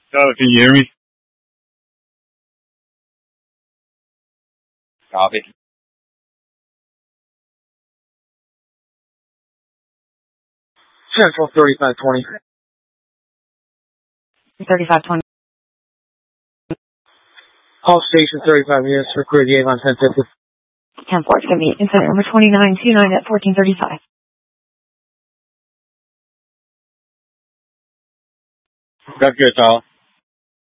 Tyler, can you hear me? Copy. Central 3520. 3520. All stations 35 minutes for clear the Avon 1050. 10-4, it's going to be incident number 2929 at 1435. That's good, Tyler.